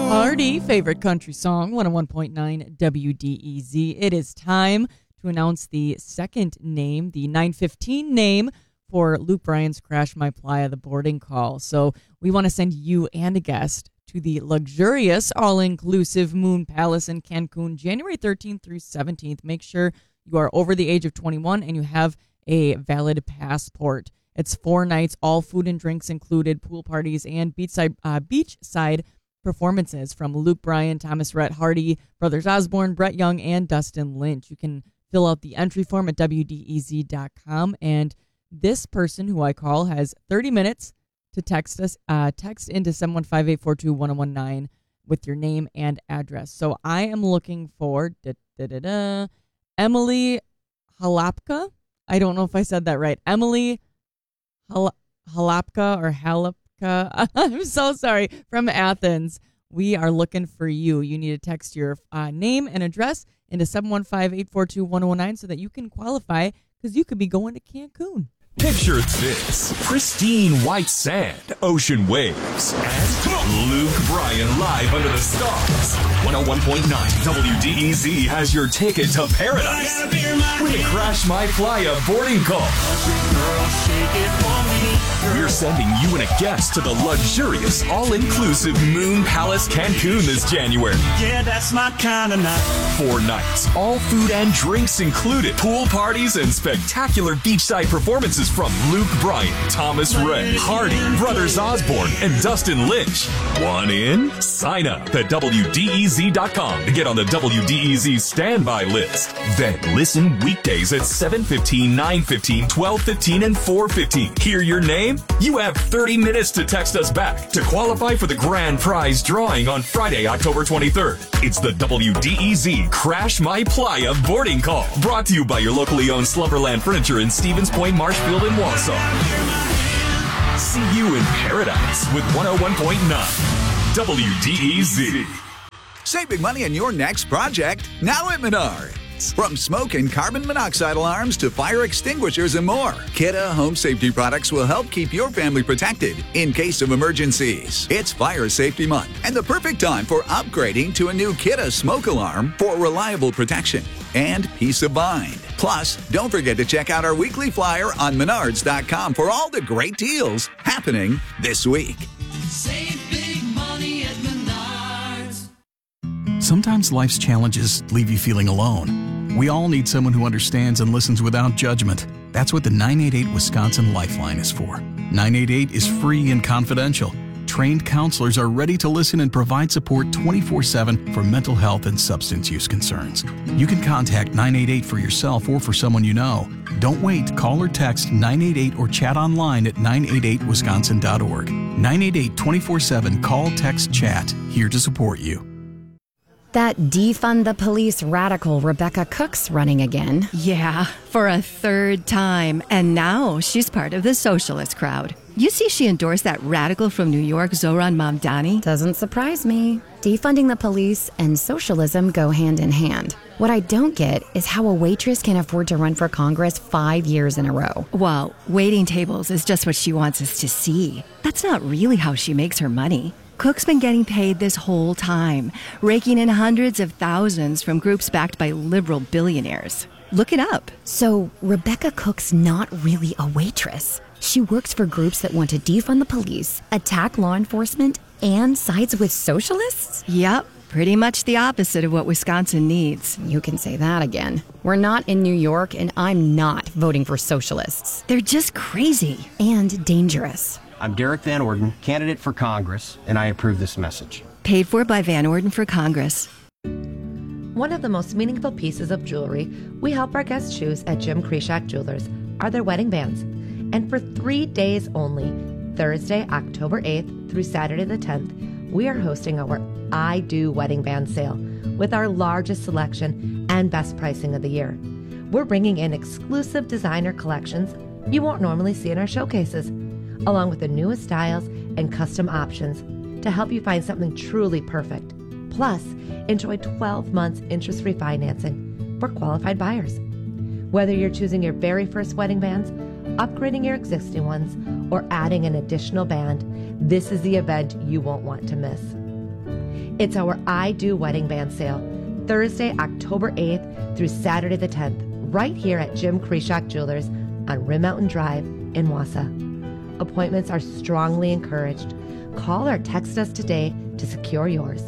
Hardy, favorite country song, 101.9 WDEZ. It is time to announce the second name, the 915 name for Luke Bryan's Crash My Playa, the boarding call. So we want to send you and a guest to the luxurious, all-inclusive Moon Palace in Cancun, January 13th through 17th. Make sure you are over the age of 21 and you have a valid passport. It's 4 nights, all food and drinks included, pool parties, and beachside performances from Luke Bryan, Thomas Rhett, Hardy, Brothers Osborne, Brett Young, and Dustin Lynch. You can fill out the entry form at WDEZ.com, and this person who I call has 30 minutes to text us. Text into 715-842-1019 with your name and address. So I am looking for Emily Halapka. I don't know if I said that right. Emily Halapka or Halapka. I'm so sorry. From Athens. We are looking for you. You need to text your name and address into 715-842-1019 so that you can qualify because you could be going to Cancun. Picture this: pristine white sand, ocean waves, and Luke Bryan live under the stars. 101.9 WDEZ has your ticket to paradise with a Crash My Playa boarding call. We're sending you and a guest to the luxurious, all-inclusive Moon Palace Cancun this January. Yeah, that's my kind of night. 4 nights, all food and drinks included, pool parties and spectacular beachside performances from Luke Bryan, Thomas Rhett, Hardy, Brothers Osborne, and Dustin Lynch. Want in? Sign up at WDEZ.com to get on the WDEZ standby list. Then listen weekdays at 7:15, 9:15, 12:15, and 4:15. Hear your name? You have 30 minutes to text us back to qualify for the grand prize drawing on Friday, October 23rd. It's the WDEZ Crash My Playa boarding call. Brought to you by your locally owned Slumberland Furniture in Stevens Point, Marshfield, and Wausau. See you in paradise with 101.9 WDEZ. Save big money on your next project now at Menards. From smoke and carbon monoxide alarms to fire extinguishers and more, Kidde Home Safety products will help keep your family protected in case of emergencies. It's Fire Safety Month and the perfect time for upgrading to a new Kidde smoke alarm for reliable protection and peace of mind. Plus, don't forget to check out our weekly flyer on Menards.com for all the great deals happening this week. Save big money at Menards. Sometimes life's challenges leave you feeling alone. We all need someone who understands and listens without judgment. That's what the 988 Wisconsin Lifeline is for. 988 is free and confidential. Trained counselors are ready to listen and provide support 24/7 for mental health and substance use concerns. You can contact 988 for yourself or for someone you know. Don't wait. Call or text 988 or chat online at 988wisconsin.org. 988 24/7 call, text, chat. Here to support you. That defund the police radical Rebecca Cook's running again. Yeah, for a third time. And now she's part of the socialist crowd. You see she endorsed that radical from New York, Zohran Mamdani? Doesn't surprise me. Defunding the police and socialism go hand in hand. What I don't get is how a waitress can afford to run for Congress 5 years in a row. Well, waiting tables is just what she wants us to see. That's not really how she makes her money. Cook's been getting paid this whole time, raking in hundreds of thousands from groups backed by liberal billionaires. Look it up. So Rebecca Cook's not really a waitress. She works for groups that want to defund the police, attack law enforcement, and sides with socialists? Yep, pretty much the opposite of what Wisconsin needs. You can say that again. We're not in New York, and I'm not voting for socialists. They're just crazy. And dangerous. I'm Derek Van Orden, candidate for Congress, and I approve this message. Paid for by Van Orden for Congress. One of the most meaningful pieces of jewelry we help our guests choose at Jim Kreshak Jewelers are their wedding bands. And for 3 days only, Thursday, October 8th through Saturday the 10th, we are hosting our I Do Wedding Band sale with our largest selection and best pricing of the year. We're bringing in exclusive designer collections you won't normally see in our showcases, along with the newest styles and custom options to help you find something truly perfect. Plus, enjoy 12 months interest-free financing for qualified buyers. Whether you're choosing your very first wedding bands, upgrading your existing ones, or adding an additional band, this is the event you won't want to miss. It's our I Do Wedding Band sale, Thursday, October 8th through Saturday the 10th, right here at Jim Krishak Jewelers on Rim Mountain Drive in Wausau. Appointments are strongly encouraged. Call or text us today to secure yours.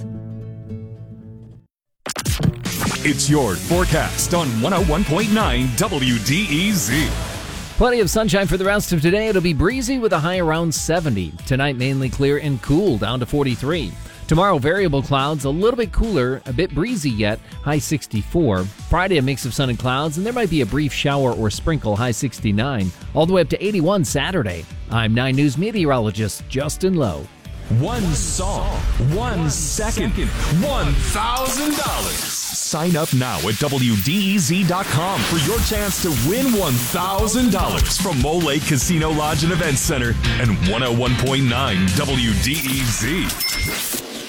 It's your forecast on 101.9 WDEZ. Plenty of sunshine for the rest of today. It'll be breezy with a high around 70. Tonight, mainly clear and cool, down to 43. Tomorrow, variable clouds, a little bit cooler, a bit breezy yet, high 64. Friday, a mix of sun and clouds, and there might be a brief shower or sprinkle, high 69. All the way up to 81 Saturday. I'm 9 News meteorologist Justin Lowe. One song, 1 second, $1,000. Sign up now at WDEZ.com for your chance to win $1,000 from Mole Lake Casino Lodge and Event Center and 101.9 WDEZ.